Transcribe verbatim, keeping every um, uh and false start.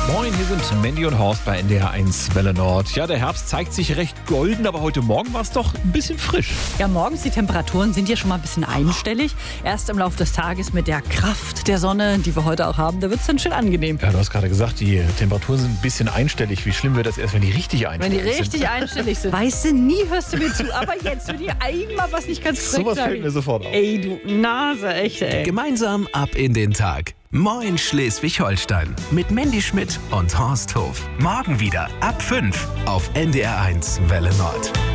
Moin, hier sind Mandy und Horst bei N D R eins Welle Nord. Ja, der Herbst zeigt sich recht golden, aber heute Morgen war es doch ein bisschen frisch. Ja, morgens die Temperaturen sind ja schon mal ein bisschen einstellig. Erst im Laufe des Tages mit der Kraft der Sonne, die wir heute auch haben, da wird es dann schön angenehm. Ja, du hast gerade gesagt, die Temperaturen sind ein bisschen einstellig. Wie schlimm wird das erst, wenn die richtig Wenn einstellig die sind? richtig einstellig sind. Weißt du, nie hörst du mir zu, aber jetzt, wenn die einmal was nicht ganz korrekt Sowas sagen. fällt mir sofort auf. Ey, du Nase, echt, ey. Gemeinsam ab in den Tag. Moin Schleswig-Holstein mit Mandy Schmidt und Horst Hof. Morgen wieder ab fünf auf N D R eins Welle Nord.